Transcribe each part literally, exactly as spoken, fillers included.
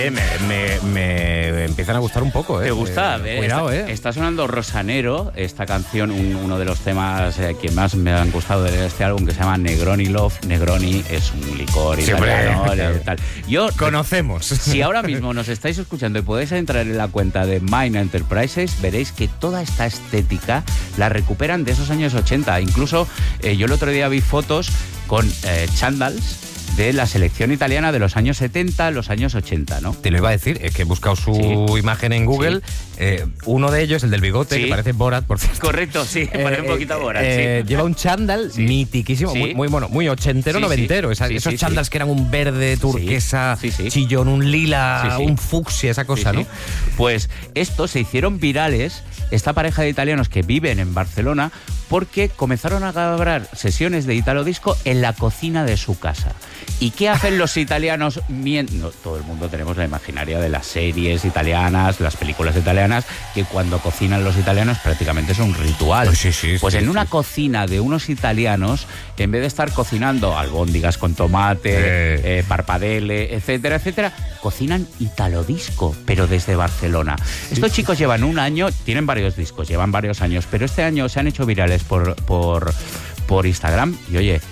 Me, me, me empiezan a gustar un poco, ¿eh? ¿Te gusta? Eh, cuidado, está, ¿eh? Está sonando Rosanero, esta canción, un, uno de los temas eh, que más me han gustado de este álbum, que se llama Negroni Love. Negroni es un licor italiano. Siempre, eh, tal. Yo, conocemos. Si ahora mismo nos estáis escuchando y podéis entrar en la cuenta de Mind Enterprises, veréis que toda esta estética la recuperan de esos años ochenta. Incluso eh, yo el otro día vi fotos con eh, chándals de la selección italiana de los años setenta, los años ochenta, ¿no? Te lo iba a decir, es que he buscado su Sí. imagen en Google. Sí. Eh, uno de ellos, el del bigote, Sí. que parece Borat, por cierto. Correcto, sí, Eh, parece un poquito eh, Borat, eh, sí. Lleva un chándal Sí. mitiquísimo, Sí. muy, muy bueno, muy ochentero, Sí, sí. noventero. Esa- Sí, esos sí, chándals sí. que eran un verde, turquesa, Sí, sí. chillón, un lila, Sí, sí. un fucsia, esa cosa, Sí, ¿no? sí. Pues estos se hicieron virales, esta pareja de italianos que viven en Barcelona, porque comenzaron a grabar sesiones de Italo Disco en la cocina de su casa. ¿Y qué hacen los italianos? Mien- no, todo el mundo tenemos la imaginaria de las series italianas, las películas italianas, que cuando cocinan los italianos prácticamente es un ritual. Pues sí, sí, pues sí, en sí. una cocina de unos italianos, en vez de estar cocinando albóndigas con tomate, Eh. eh, parpadele, etcétera, etcétera, cocinan Italo Disco, pero desde Barcelona. Estos chicos llevan un año, tienen varios discos, llevan varios años, pero este año se han hecho virales por, por, por Instagram y, oye,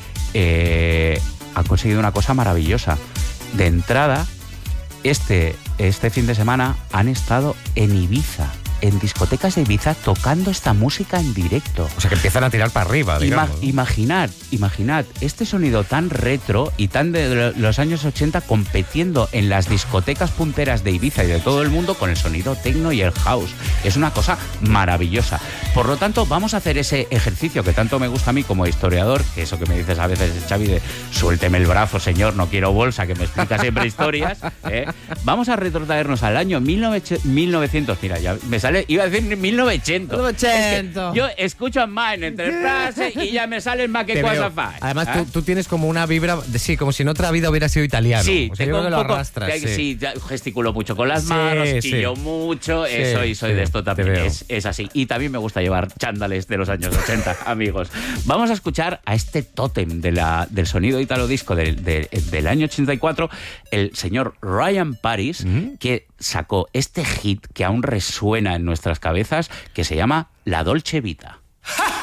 eh, han conseguido una cosa maravillosa. De entrada, este, este fin de semana han estado en Ibiza, en discotecas de Ibiza, tocando esta música en directo. O sea, que empiezan a tirar para arriba, Ima- digamos, ¿no? imaginad, imaginad este sonido tan retro y tan de los años ochenta compitiendo en las discotecas punteras de Ibiza y de todo el mundo con el sonido techno y el house. Es una cosa maravillosa. Por lo tanto, vamos a hacer ese ejercicio que tanto me gusta a mí como historiador, que eso que me dices a veces, Xavi, de suélteme el brazo, señor, no quiero bolsa, que me explica siempre historias. ¿eh? Vamos a retrotraernos al año mil novecientos, mira, ya me sale, iba a decir mil novecientos. mil novecientos. Es que yo escucho Mind Enterprises y ya me sale más que Te cosa veo. fácil. Además, ¿eh? tú, tú tienes como una vibra, de, sí, como si en otra vida hubiera sido italiano. Sí, o sea, yo tengo creo que un lo poco, arrastras. que- sí. sí, ya gesticulo mucho con las Sí, manos, sí. chillo mucho, Sí, eso, y soy sí, de esto te también, veo. es, es así. Y también me gusta llevar chándales de los años ochenta, amigos. Vamos a escuchar a este tótem de la, del sonido italo disco del, de- del año ochenta y cuatro, el señor Ryan Paris, Mm. que sacó este hit que aún resuena en nuestras cabezas, que se llama La Dolce Vita.